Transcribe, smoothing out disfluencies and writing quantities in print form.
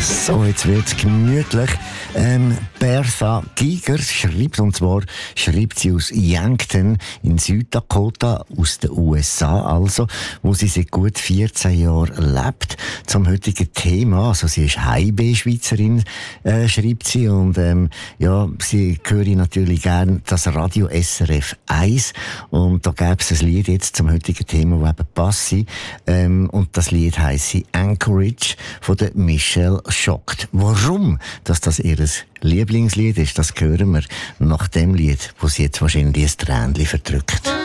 So, jetzt wird's gemütlich. Bertha Giger schreibt sie aus Yankton in Süddakota, aus den USA also, wo sie seit gut 14 Jahren lebt. Zum heutigen Thema, also sie ist Heimweh-Schweizerin, schreibt sie, und sie höre natürlich gern das Radio SRF 1, und da gäbe es ein Lied jetzt zum heutigen Thema, das eben passt, und das Lied heisst Anchorage von der Michelle Schockt. Warum das ihr Lieblingslied ist, das hören wir nach dem Lied, wo sie jetzt wahrscheinlich ein Tränchen verdrückt.